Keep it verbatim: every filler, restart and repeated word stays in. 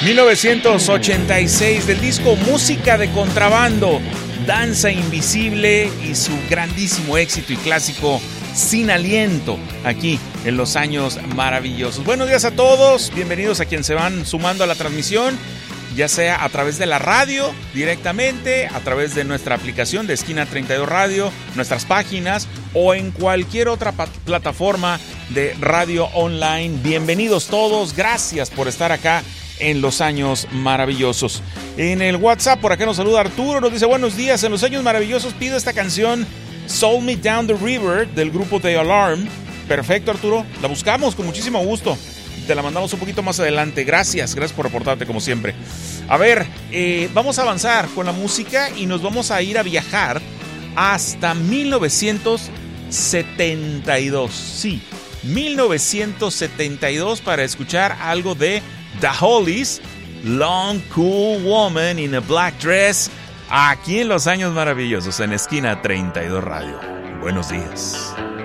mil novecientos ochenta y seis, del disco Música de Contrabando, Danza Invisible y su grandísimo éxito y clásico Sin Aliento, aquí en Los Años Maravillosos. Buenos días a todos, bienvenidos a quienes se van sumando a la transmisión, ya sea a través de la radio directamente, a través de nuestra aplicación de Esquina treinta y dos Radio, nuestras páginas o en cualquier otra pa- plataforma de radio online. Bienvenidos todos, gracias por estar acá en Los Años Maravillosos. En el WhatsApp por acá nos saluda Arturo, nos dice buenos días, en Los Años Maravillosos pido esta canción Soul Me Down the River del grupo The Alarm. Perfecto, Arturo, la buscamos con muchísimo gusto. Te la mandamos un poquito más adelante. Gracias, gracias por reportarte como siempre. A ver, eh, vamos a avanzar con la música y nos vamos a ir a viajar hasta mil novecientos setenta y dos. Sí, mil novecientos setenta y dos para escuchar algo de The Hollies, Long Cool Woman in a Black Dress, aquí en Los Años Maravillosos, en Esquina treinta y dos Radio. Buenos días.